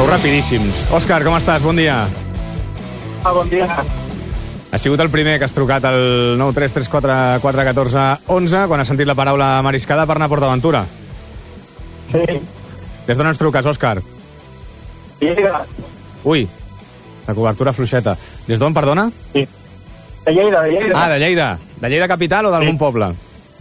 rapidíssims. Òscar, com estàs? Bon dia. Bon dia. Ha sigut el primer que has trucat al 933441411 quan has sentit la paraula mariscada per anar a PortAventura. Sí. Des d'on ens truques, Òscar? Lleida. Ui, la cobertura fluixeta. Des d'on, perdona? Sí. De Lleida, de Lleida. Ah, de Lleida. De Lleida capital o d'algun poble?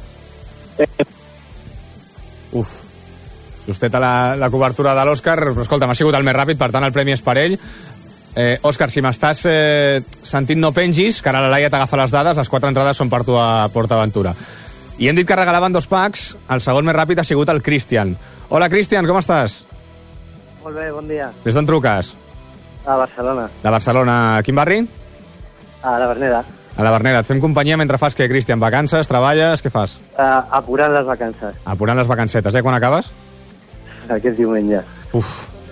Uf. Justeta la cobertura de l'Òscar. Però escolta, m'ha sigut el més ràpid, per tant el premi és per ell. Òscar, si m'estàs sentint, no pengis, que ara la Laia t'agafa les dades. Les 4 entrades són per tu a PortAventura. I hem dit que regalaven 2 packs. El segon més ràpid ha sigut el Cristian. Hola, Cristian, com estàs? Molt bé, bon dia. Des d'on truques? A Barcelona. De Barcelona. A quin barri? A la Verneda. A la Verneda. Et fem companyia mentre fas què, Cristian? Vacances? Treballes? Què fas? Apurant les vacances. Apurant les vacancetes, Quan acabes? Aquest diumenge. Uf.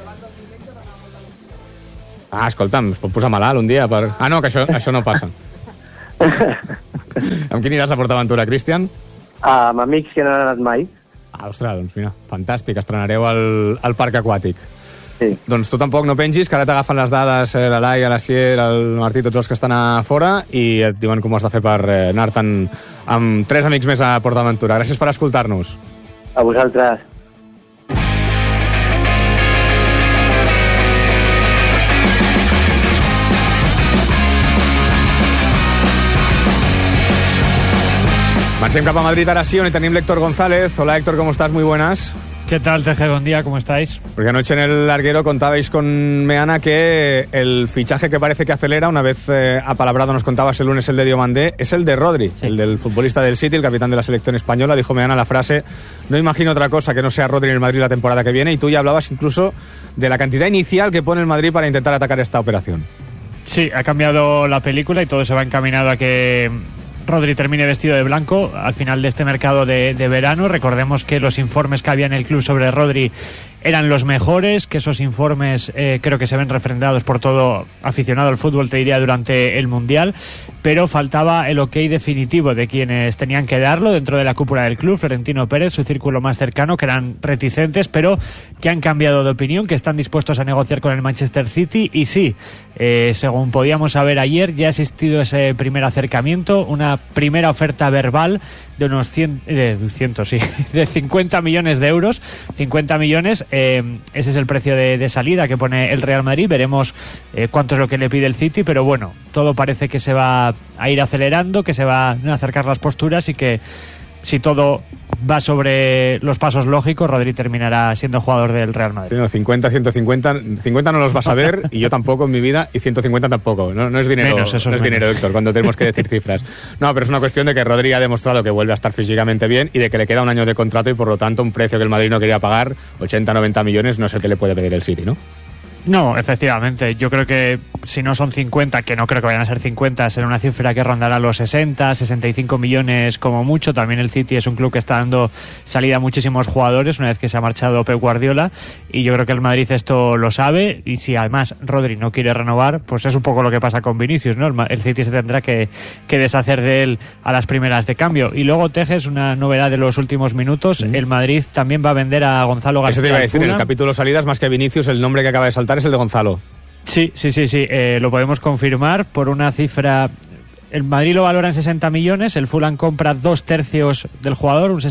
Ah, escolta'm, es pot posar malalt un dia per... Ah, no, que això no passa. Amb qui aniràs a PortAventura, Cristian? Amb amics que no han anat mai. Ah, ostres, doncs mira, fantàstic. Estrenareu al parc aquàtic. Sí. Doncs tu tampoc no pengis, que ara t'agafen les dades la Laia, la Sier, el Martí, tots els que estan a fora, i et diuen com ho has de fer per anar-te'n amb 3 amics més a PortAventura. Gràcies per escoltar-nos. A vosaltres. Marxem cap a Madrid ara sí, on hi tenim l'Héctor González. Hola Héctor, ¿cómo estás? Muy buenas. ¿Qué tal, TG? Buen día, ¿cómo estáis? Porque anoche en el larguero contabais con Meana que el fichaje que parece que acelera, una vez apalabrado, nos contabas el lunes el de Diomandé, es el de Rodri, sí. El del futbolista del City, el capitán de la selección española. Dijo Meana la frase: no imagino otra cosa que no sea Rodri en el Madrid la temporada que viene, y tú ya hablabas incluso de la cantidad inicial que pone el Madrid para intentar atacar esta operación. Sí, ha cambiado la película y todo se va encaminado a que Rodri termine vestido de blanco al final de este mercado de verano. Recordemos que los informes que había en el club sobre Rodri eran los mejores, que esos informes creo que se ven refrendados por todo aficionado al fútbol, te diría, durante el Mundial, pero faltaba el ok definitivo de quienes tenían que darlo dentro de la cúpula del club: Florentino Pérez, su círculo más cercano, que eran reticentes, pero que han cambiado de opinión, que están dispuestos a negociar con el Manchester City. Y sí, según podíamos saber ayer, ya ha existido ese primer acercamiento, una primera oferta verbal de unos 50 millones de euros. 50 millones, ese es el precio de salida que pone el Real Madrid. Veremos cuánto es lo que le pide el City, pero bueno, todo parece que se va a ir acelerando, que se van a acercar las posturas, y que si todo va sobre los pasos lógicos, Rodri terminará siendo jugador del Real Madrid. Sí, no, 50, 150, 50 no los vas a ver, y yo tampoco en mi vida, y 150 tampoco. No es dinero, menos, no es dinero, Héctor, cuando tenemos que decir cifras. No, pero es una cuestión de que Rodri ha demostrado que vuelve a estar físicamente bien y de que le queda un año de contrato, y por lo tanto un precio que el Madrid no quería pagar, 80, 90 millones, no es el que le puede pedir el City, ¿no? No, efectivamente. Yo creo que si no son 50, que no creo que vayan a ser 50, será una cifra que rondará los 60, 65 millones como mucho. También el City es un club que está dando salida a muchísimos jugadores una vez que se ha marchado Pep Guardiola, y yo creo que el Madrid esto lo sabe, y si además Rodri no quiere renovar, pues es un poco lo que pasa con Vinicius, ¿no? El City se tendrá que deshacer de él a las primeras de cambio. Y luego, Tejes, una novedad de los últimos minutos: el Madrid también va a vender a Gonzalo García. Eso te iba a decir, en el capítulo salidas, más que Vinicius, el nombre que acaba de saltar es el de Gonzalo. Sí, lo podemos confirmar por una cifra. El Madrid lo valora en 60 millones, el Fulham compra 2/3 del jugador, un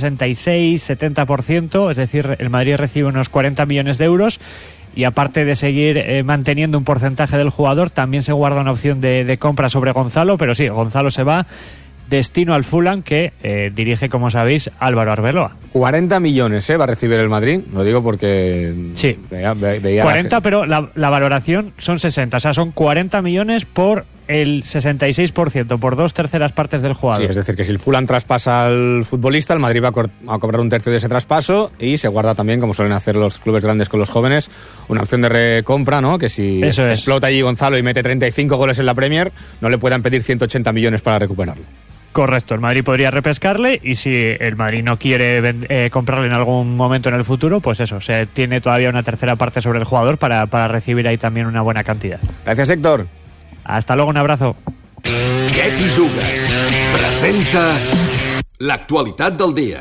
66-70%, es decir, el Madrid recibe unos 40 millones de euros, y aparte de seguir manteniendo un porcentaje del jugador, también se guarda una opción de compra sobre Gonzalo. Pero sí, Gonzalo se va, destino al Fulham, que dirige, como sabéis, Álvaro Arbeloa. 40 millones va a recibir el Madrid, lo digo porque sí, veía 40, pero la valoración son 60, o sea, son 40 millones por el 66%, por 2/3 partes del jugador. Sí, es decir, que si el Fulham traspasa al futbolista, el Madrid va a cobrar 1/3 de ese traspaso, y se guarda también, como suelen hacer los clubes grandes con los jóvenes, una opción de recompra, ¿no? Que si explota allí Gonzalo y mete 35 goles en la Premier, no le puedan pedir 180 millones para recuperarlo. Correcto, el Madrid podría repescarle, y si el Madrid no quiere comprarle en algún momento en el futuro, pues eso, se tiene todavía una tercera parte sobre el jugador para recibir ahí también una buena cantidad. Gracias, Héctor. Hasta luego, un abrazo. Què t'hi jugues? Presenta l'actualitat del dia.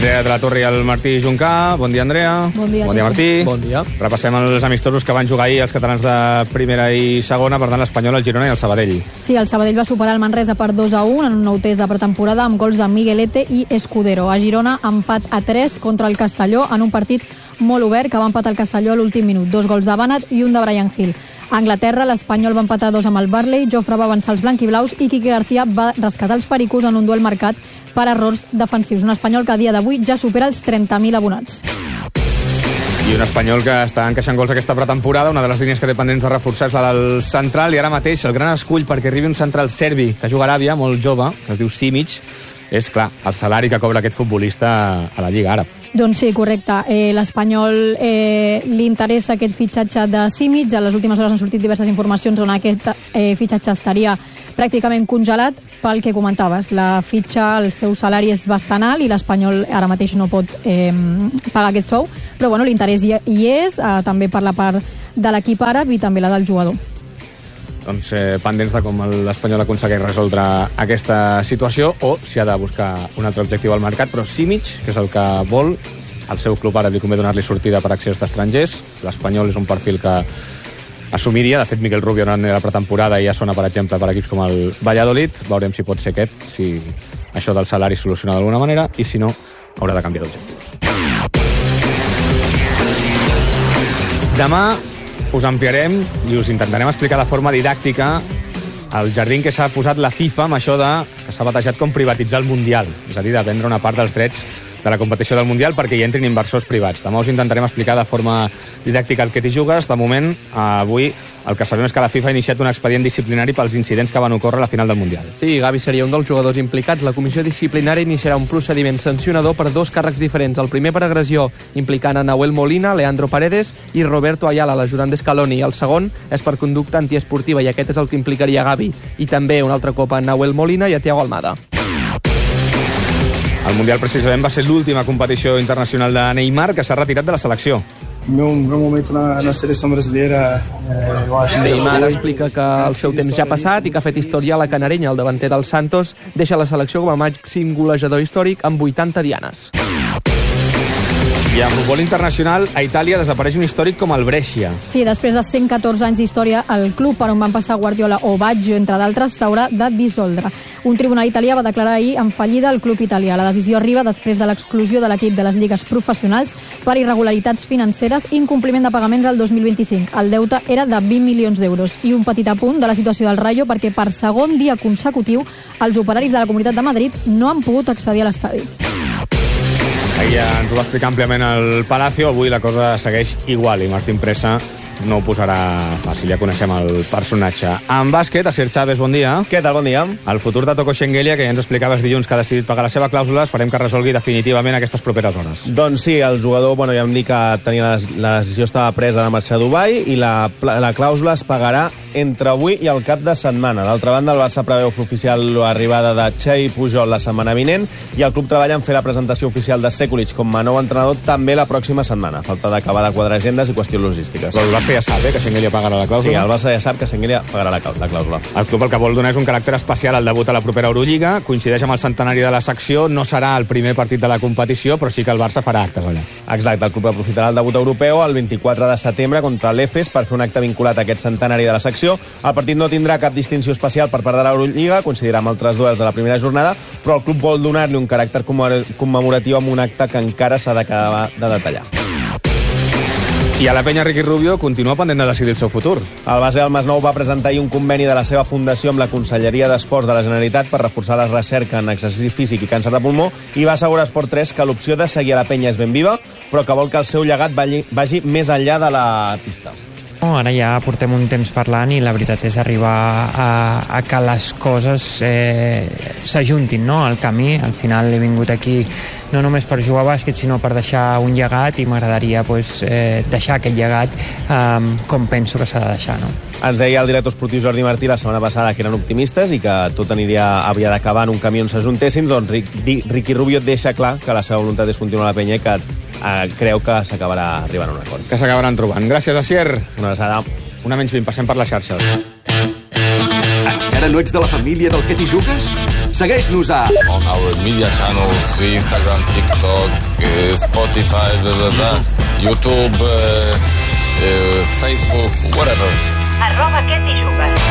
Andrea de la Torre i el Martí Juncà. Bon dia, Andrea. Bon dia, Martí. Bon dia. Repassem els amistosos que van jugar ahir els catalans de primera i segona, per tant l'Espanyol, el Girona i el Sabadell. Sí, el Sabadell va superar el Manresa per 2-1 en un nou test de pretemporada amb gols de Miguelete i Escudero. A Girona, empat a 3 contra el Castelló en un partit molt obert que va empatar el Castelló a l'últim minut. 2 gols de Banat i un de Brian Hill. A Anglaterra, l'Espanyol va empatar 2 amb el Burnley, Jofre va avançar els blanquiblaus i Quique García va rescatar els pericos en un duel marcat per errors defensius. Un Espanyol que a dia d'avui ja supera els 30.000 abonats. I un Espanyol que està encaixant gols aquesta pretemporada. Una de les línies que té pendents de reforçar és la del central, i ara mateix el gran escull perquè arribi un central serbi que juga a Aràbia, molt jove, que es diu Simic, és, clar, el salari que cobra aquest futbolista a la Lliga Àrab. Doncs sí, correcte. L'Espanyol li interessa aquest fitxatge de Simic. A les últimes hores han sortit diverses informacions on aquest fitxatge estaria pràcticament congelat. Pel que comentaves, la fitxa, el seu salari és bastant alt i l'Espanyol ara mateix no pot pagar aquest sou, però bueno, l'interès hi és, també per la part de l'equip àrab i també la del jugador. Doncs pendents de com l'Espanyol aconsegueix resoldre aquesta situació o si ha de buscar un altre objectiu al mercat, però Simic, que és el que vol, el seu club ara li convé donar-li sortida per accés d'estrangers. L'Espanyol és un perfil que assumiria. De fet, Miquel Rubio en la pretemporada ja sona, per exemple, per equips com el Valladolid. Veurem si pot ser aquest, si això del salari soluciona d'alguna manera, i si no, haurà de canviar d'objectius. Demà us ampliarem i us intentarem explicar de forma didàctica el jardí que s'ha posat la FIFA amb això que s'ha batejat com privatitzar el Mundial, és a dir, de vendre una part dels drets de la competició del Mundial perquè hi entrin inversors privats. Demà us intentarem explicar de forma didàctica el que t'hi jugues. De moment, avui, el que sabem és que la FIFA ha iniciat un expedient disciplinari pels incidents que van ocórrer a la final del Mundial. Sí, Gavi seria un dels jugadors implicats. La comissió disciplinària iniciarà un procediment sancionador per 2 càrrecs diferents. El primer per agressió, implicant a Nahuel Molina, Leandro Paredes i Roberto Ayala, l'ajudant d'Escaloni. El segon és per conducta antiesportiva i aquest és el que implicaria Gavi. I també un altre cop a Nahuel Molina i a Thiago Almada. El Mundial precisament va ser l'última competició internacional de Neymar, que s'ha retirat de la selecció. Meu momento na seleção brasileira, eu acho que Neymar explica que el seu temps ja ha passat i que ha fet història a la Canarenya. El davanter del Santos deixa la selecció com a màxim golejador històric amb 80 dianes. I a futbol internacional, a Itàlia desapareix un històric com el Brescia. Sí, després de 114 anys d'història, el club per on van passar Guardiola o Baggio, entre d'altres, s'haurà de dissoldre. Un tribunal italià va declarar ahir en fallida el club italià. La decisió arriba després de l'exclusió de l'equip de les lligues professionals per irregularitats financeres i incompliment de pagaments al 2025. El deute era de 20 milions d'euros. I un petit apunt de la situació del Rayo, perquè per segon dia consecutiu els operaris de la Comunitat de Madrid no han pogut accedir a l'estadi. Ahir ja ens ho va explicar àmpliament el Palacio. Avui la cosa segueix igual i Martín Presa no ho posarà fàcil, ja coneixem el personatge. En bàsquet, Asier Chávez, bon dia. Què tal, bon dia. El futur de Toko Shengelia, que ja ens explicaves dilluns que ha decidit pagar la seva clàusula, esperem que resolgui definitivament aquestes properes hores. Doncs sí, el jugador, ja em dic que tenia la decisió estava presa de marxar a Dubai i la clàusula es pagarà entre avui i el cap de setmana. D'altra banda, el Barça preveu fer oficial l'arribada de Xavi Pujol la setmana vinent i el club treballa en fer la presentació oficial de Sekulic com a nou entrenador també la pròxima setmana. Falta d'acabar de quadrar agendes i qüestions logístiques. Però el Barça ja sap que Shengelia pagarà la clàusula. Sí, el Barça ja sap que Shengelia pagarà la clàusula. El club el que vol donar és un caràcter especial al debut a la propera Eurolliga. Coincideix amb el centenari de la secció. No serà el primer partit de la competició, però sí que el Barça farà actes allà. Exacte, el club aprofitarà el debut europeu el 24 de setembre contra l'Efes per fer un acte vinculat a aquest centenari de la secció. El partit no tindrà cap distinció especial per part de l'Eurolliga, coincidirà amb altres duels de la primera jornada, però el club vol donar-li un caràcter commemoratiu amb un acte que encara s'ha d'acabar de detallar. I a la penya Ricky Rubio continua pendent de decidir el seu futur. El base del Masnou va presentar ahir un conveni de la seva fundació amb la Conselleria d'Esports de la Generalitat per reforçar la recerca en exercici físic i càncer de pulmó i va assegurar a Esport 3 que l'opció de seguir a la penya és ben viva, però que vol que el seu llegat vagi més enllà de la pista. Ara ja portem un temps parlant i la veritat és arribar a que les coses s'ajuntin, no? Al camí. Al final he vingut aquí no només per jugar a bàsquet sinó per deixar un llegat i m'agradaria deixar aquest llegat com penso que s'ha de deixar, no? Ens deia el director esportiu Jordi Martí la setmana passada que eren optimistes i que tot havia d'acabar en un camí on s'ajuntessin. Doncs Ricky Rubio et deixa clar que la seva voluntat és continuar a la penya i que creu que s'acabarà arribant a un acord. Que s'acabaran trobant. Gràcies, Asier. Una abraçada. Una menys 20, passem per les xarxes. Encara no ets de la família del que t'hi jugues? Segueix-nos a... On our media channels, Instagram, TikTok, Spotify, YouTube, Facebook, whatever. @QueTiJugues.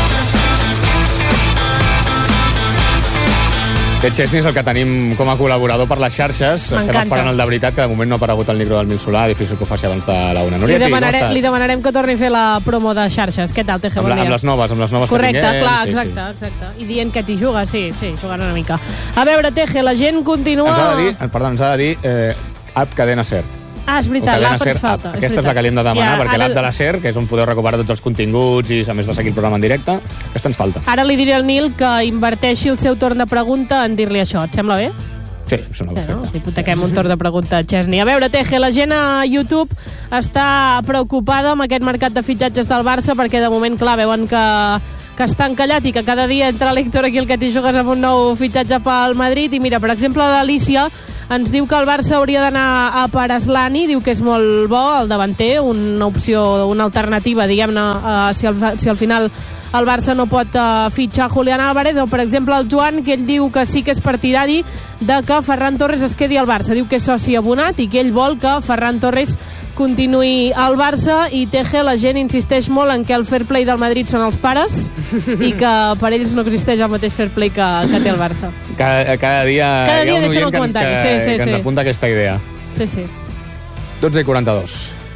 Aquest Chesney és el que tenim com a col·laborador per les xarxes. Estem esperant el de veritat, que de moment no ha aparegut el micro del Mil Solà. Difícil que ho faci abans de la una. Núria, li demanarem que torni a fer la promo de xarxes. Què tal, Teje? Bon dia. Amb les noves correcte, que tinguem. Clar, exacte. I dient que t'hi jugues, sí, jugant una mica. A veure, Teje, la gent continua... Ens ha de dir app Cadena Ser. És veritat, l'app ens falta. Aquesta és la que li hem de demanar, perquè l'app de la SER, que és on podeu recuperar tots els continguts i a més de seguir el programa en directe, aquesta ens falta. Ara li diré al Nil que inverteixi el seu torn de pregunta en dir-li això. Et sembla bé? Sí, sona perfecte. No? Hipotequem un torn de pregunta a Chesney. A veure, Teje, la gent a YouTube està preocupada amb aquest mercat de fitxatges del Barça perquè de moment, clar, veuen que està encallat i que cada dia entra l'Héctor aquí al que t'hi jugues amb un nou fitxatge pel Madrid. I mira, per exemple, l'Alicia ens diu que el Barça hauria d'anar a per Aslani, diu que és molt bo el davanter, una opció, una alternativa, diguem-ne, si al final el Barça no pot fitxar Julián Álvarez, o per exemple el Joan, que ell diu que sí que és partidari de que Ferran Torres es quedi al Barça, diu que és soci abonat i que ell vol que Ferran Torres continuï al Barça. I Teje, la gent insisteix molt en que el fair play del Madrid són els pares i que per ells no existeix el mateix fair play que té el Barça. Cada dia hi ha un oient que ens apunta aquesta idea. Sí. 12:42.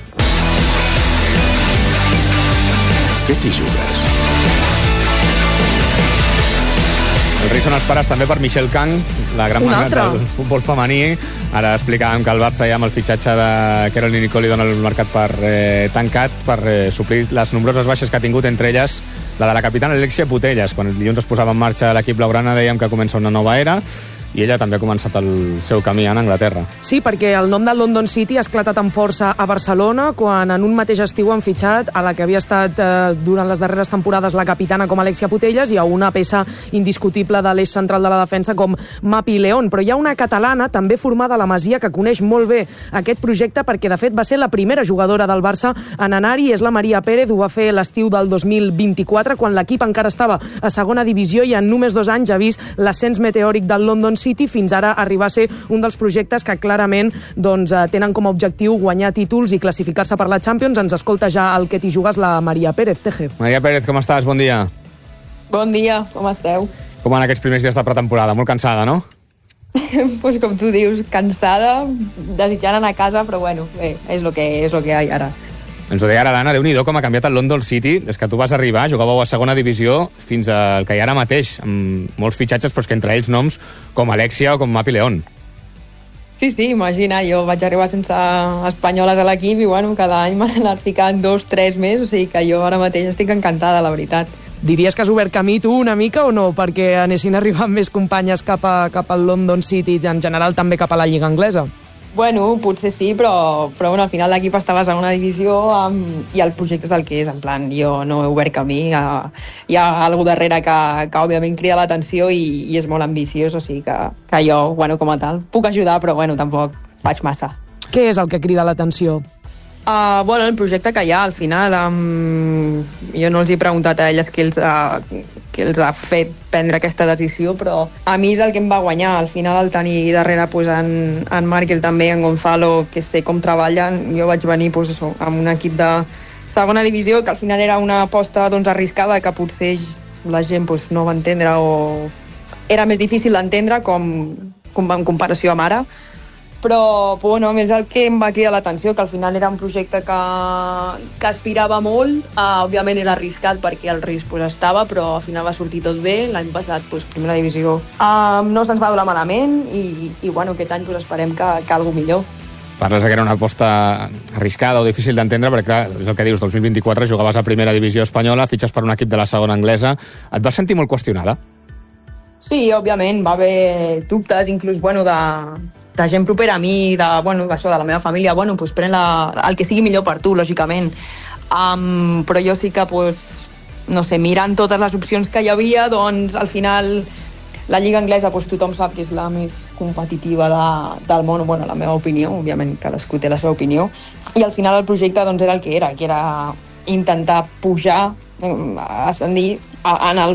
Què t'hi jugues? El rei són els pares també per Michel Kang, la gran magna del futbol femení. Ara explicàvem que el Barça ja amb el fitxatge de Caroline Nicoli dona el mercat per tancat per suplir les nombroses baixes que ha tingut, entre elles la de la capitana Alexia Putellas. Quan el dilluns es posava en marxa l'equip blaugrana dèiem que comença una nova era i ella també ha començat el seu camí en Anglaterra. Sí, perquè el nom del London City ha esclatat amb força a Barcelona quan en un mateix estiu han fitxat a la que havia estat durant les darreres temporades la capitana com Alexia Putellas i a una peça indiscutible de l'eix central de la defensa com Mapi León. Però hi ha una catalana també formada a la Masia que coneix molt bé aquest projecte perquè de fet va ser la primera jugadora del Barça en anar-hi, és la Maria Pérez, ho va fer l'estiu del 2024 quan l'equip encara estava a segona divisió i en només 2 anys ha vist l'ascens meteòric del London City fins ara arribar a ser un dels projectes que clarament tenen com a objectiu guanyar títols i classificar-se per la Champions. Ens escolta ja el que t'hi jugues la Maria Pérez. Teje. Maria Pérez, com estàs? Bon dia. Bon dia, com esteu? Com van aquests primers dies de pretemporada? Molt cansada, no? Pues com tu dius, cansada, desitjant anar a casa, però bueno, bé, és lo que hi ha ara. Ens ho deia ara l'Anna, Déu-n'hi-do com ha canviat el London City des que tu vas arribar, jugàveu a segona divisió fins al que hi ha ara mateix, amb molts fitxatges, però és que entre ells noms com Alexia o com Mapi León. Sí, imagina, jo vaig arribar sense espanyoles a l'equip i bueno, cada any m'han anat ficant 2, 3 més, o sigui que jo ara mateix estic encantada, la veritat. Diries que has obert camí tu una mica o no, perquè anessin arribant més companyes cap al London City i en general també cap a la Lliga Anglesa? Bueno, potser sí, però bueno, al final l'equip estava a segona divisió i el projecte és el que és, en plan, jo no he obert camí, hi ha algú darrere que òbviament crida l'atenció i és molt ambiciós, o sigui que jo, bueno, com a tal, puc ajudar, però bueno, tampoc faig massa. Què és el que crida l'atenció? Bueno, el projecte que hi ha, al final, jo no els he preguntat a elles què els ha fet prendre aquesta decisió, però a mi és el que em va guanyar. Al final, el tenir darrere en Marc i també en Gonzalo, que sé com treballen, jo vaig venir amb un equip de segona divisió, que al final era una aposta arriscada, que potser la gent no va entendre o era més difícil d'entendre com en comparació amb ara. Però bueno, és el que em va cridar l'atenció, que al final era un projecte que aspirava molt, òbviament era arriscat perquè el risc estava, però al final va sortir tot bé. L'any passat, primera divisió, no se'ns va donar malament i bueno, aquest any esperem que algú millor. Parles que era una aposta arriscada o difícil d'entendre, perquè clar, és el que dius, 2024 jugaves a primera divisió espanyola, fitxes per un equip de la segona anglesa. Et vas sentir molt qüestionada? Sí, òbviament, va haver dubtes, inclús de gent propera a mi, de la meva família, pren el que sigui millor per tu, lògicament. Però jo sí que, no sé, mirant totes les opcions que hi havia, doncs al final la Lliga Anglesa tothom sap que és la més competitiva del món, la meva opinió, òbviament cadascú té la seva opinió, i al final el projecte era el que era intentar pujar, ascendir en el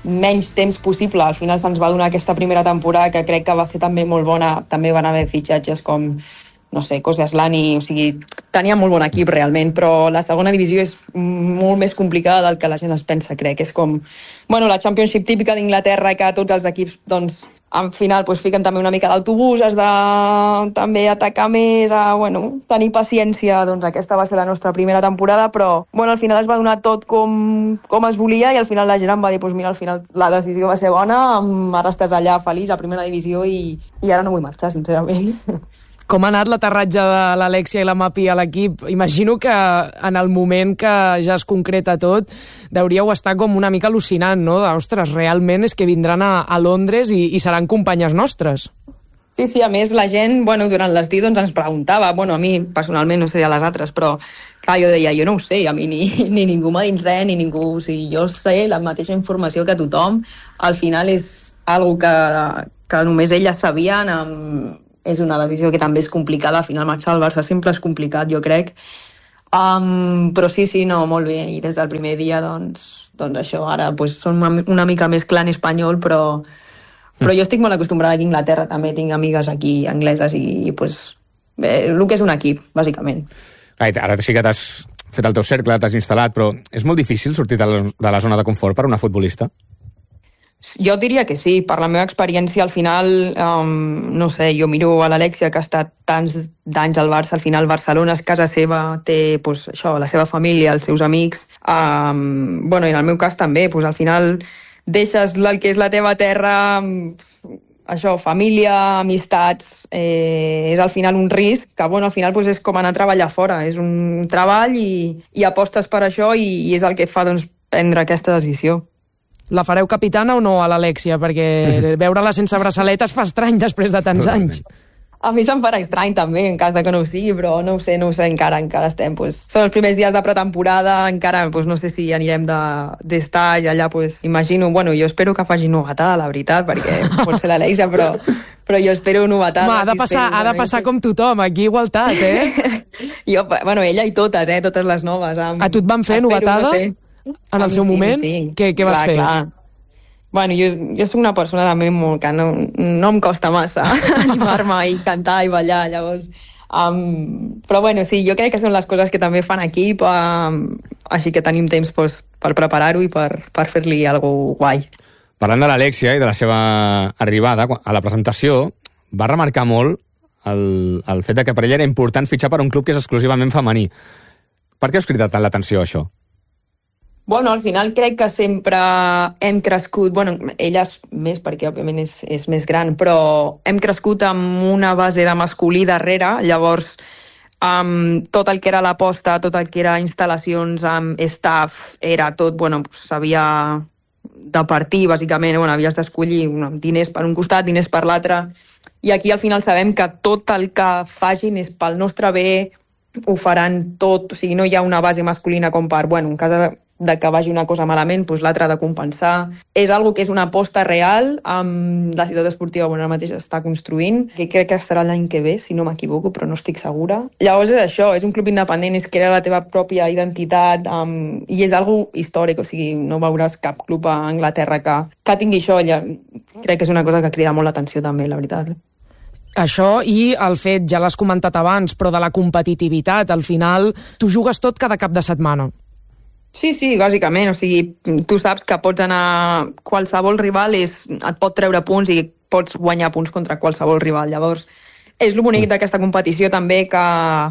menys temps possible. Al final se'ns va donar aquesta primera temporada que crec que va ser també molt bona. També van haver fitxatges com, no sé, Kostiaslani, o sigui, tenia molt bon equip realment, però la segona divisió és molt més complicada del que la gent es pensa, crec. És com, bueno, la Championship típica d'Inglaterra, que tots els equips, doncs, al final fiquen també una mica d'autobús, has de també atacar més, tenir paciència. Doncs aquesta va ser la nostra primera temporada, però al final es va donar tot com es volia i al final la gent em va dir, mira, al final la decisió va ser bona, ara estàs allà feliç a primera divisió i ara no vull marxar, sincerament. Com ha anat l'aterratge de l'Alexia i la Mapi a l'equip? Imagino que en el moment que ja es concreta tot deuríeu estar com una mica al·lucinant, no? Ostres, realment és que vindran a Londres i seran companyes nostres. Sí, a més la gent, durant l'estiu doncs ens preguntava, a mi personalment no sé a les altres, però clar, jo deia, jo no ho sé, a mi ni ningú m'ha dit res, ni ningú, o sigui, jo sé la mateixa informació que tothom, al final és algo que només elles sabien, és una divisió que també és complicada, al final marxar al Barça sempre és complicat, jo crec, però sí, no, molt bé, i des del primer dia, doncs això, ara són una mica més clan espanyol, però jo estic molt acostumbrada aquí a Anglaterra, també tinc amigues aquí angleses i el que és un equip, bàsicament. Ara sí que t'has fet el teu cercle, t'has instal·lat, però és molt difícil sortir de la zona de confort per a una futbolista? Jo diria que sí, per la meva experiència al final, no sé, jo miro a l'Alexia que ha estat tants d'anys al Barça, al final Barcelona és casa seva, té la seva família, els seus amics, i en el meu cas també, al final deixes el que és la teva terra, família, amistats, és al final un risc que al final és com anar a treballar fora, és un treball i apostes per això i és el que et fa prendre aquesta decisió. La fareu capitana o no a l'Alexia? Perquè veure-la sense braçaleta es fa estrany després de tants anys. A mi se'm farà estrany també, en cas de que no ho sigui, però no ho sé, encara estem. Són els primers dies de pretemporada, encara no sé si anirem d'estar allà, imagino, jo espero que faci novetada, la veritat, perquè pot ser l'Alexia, però jo espero novetada. Ha de passar com tothom, aquí igualtat, Jo, ella i totes les noves. A tu et van fer novetada? En el seu moment? Sí. Què vas fer? Clar. Jo soc una persona també molt que no em costa massa animar-me i cantar i ballar, llavors. Però sí, jo crec que són les coses que també fan equip, així que tenim temps per preparar-ho i per fer-li alguna guai. Parlant de l'Alexia i de la seva arribada, a la presentació va remarcar molt el fet que per ella era important fitxar per un club que és exclusivament femení. Per què us crida tant l'atenció això? Al final crec que sempre hem crescut, ella és més perquè òbviament és més gran, però hem crescut amb una base de masculí darrere, llavors tot el que era l'aposta, tot el que era instal·lacions amb staff, era tot, s'havia de partir, bàsicament, havies d'escollir diners per un costat, diners per l'altre, i aquí al final sabem que tot el que facin és pel nostre bé, ho faran tot, o sigui, no hi ha una base masculina com per, en cas de que vagi una cosa malament, l'altra ha de compensar. És algo que és una aposta real, amb la ciutat esportiva ara mateix està construint, que crec que estarà l'any que ve, si no m'equivoco, però no estic segura. Llavors és això, és un club independent, és crear la teva pròpia identitat, i és algo històric, o sigui, no veuràs cap club a Anglaterra que tingui això. Crec que és una cosa que crida molt l'atenció també, la veritat. Això i el fet, ja l'has comentat abans, però de la competitivitat, al final tu jugues tot cada cap de setmana. Sí, bàsicament, o sigui, tu saps que pots anar... Qualsevol rival et pot treure punts i pots guanyar punts contra qualsevol rival. Llavors, és el bonic d'aquesta competició també que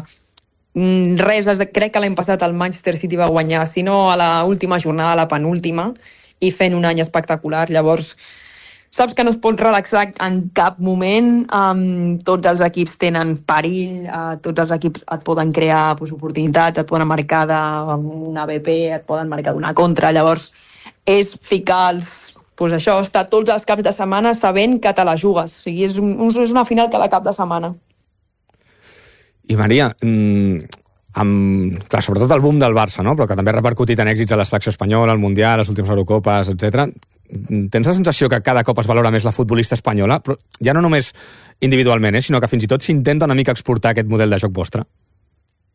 crec que l'any passat el Manchester City va guanyar, si no a l'última jornada, a la penúltima, i fent un any espectacular. Llavors, saps que no es pot relaxar en cap moment, tots els equips tenen perill, tots els equips et poden crear oportunitats, et poden marcar d'una BP, et poden marcar d'una contra, llavors és ficar estar tots els caps de setmana sabent que te la jugues, o sigui, és una final cada cap de setmana. I Maria, sobretot el boom del Barça, no? Però que també ha repercutit en èxits a la selecció espanyola, al Mundial, les últimes Eurocopes, etc. Tens la sensació que cada cop es valora més la futbolista espanyola, però ja no només individualment, sinó que fins i tot s'intenta una mica exportar aquest model de joc vostre?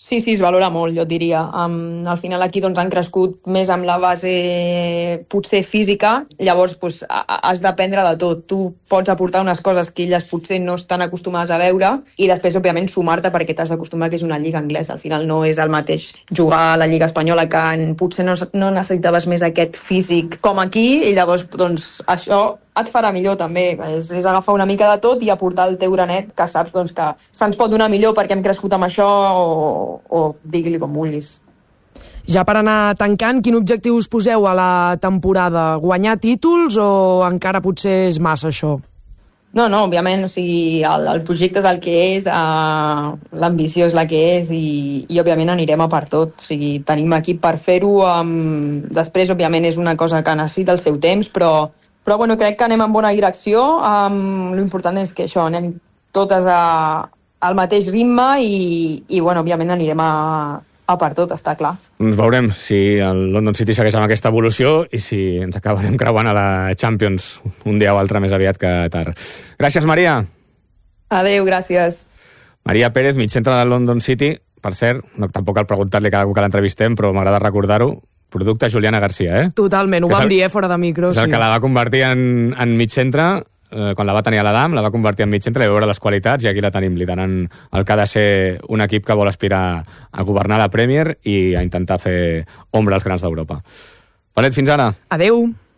Sí, es valora molt, jo et diria. Al final aquí han crescut més amb la base potser física, llavors has d'aprendre de tot. Tu pots aportar unes coses que elles potser no estan acostumades a veure i després, òbviament, sumar-te perquè t'has d'acostumar que és una lliga anglesa. Al final no és el mateix jugar a la lliga espanyola que potser no necessitaves més aquest físic com aquí i llavors, això et farà millor també, és agafar una mica de tot i aportar el teu granet que saps que se'ns pot donar millor perquè hem crescut amb això o digui-li com vulguis. Ja per anar tancant, quin objectiu us poseu a la temporada? Guanyar títols o encara potser és massa això? No, òbviament, el projecte és el que és, l'ambició és la que és i òbviament anirem a per tot. Tenim equip per fer-ho, després òbviament és una cosa que necessita el seu temps, però bueno, crec que anem en bona direcció. L'important és que això, anem totes al mateix ritme i bueno, òbviament anirem a per tot, està clar. Doncs veurem si el London City segueix amb aquesta evolució i si ens acabarem creuant a la Champions un dia o altre més aviat que tard. Gràcies, Maria. Adéu, gràcies. Maria Pérez, mitjantre del London City. Per cert, tampoc cal preguntar-li cada cop que l'entrevistem, però m'agrada recordar-ho. Producte Juliana García, Totalment, ho vam dir, fora de micro. És el que la va convertir en mig-centre, quan la va tenir a l'Adam, la va convertir en mig-centre i va veure les qualitats, i aquí la tenim liderant el que ha de ser un equip que vol aspirar a governar la Premier i a intentar fer ombra als grans d'Europa. Palet, fins ara. Adéu.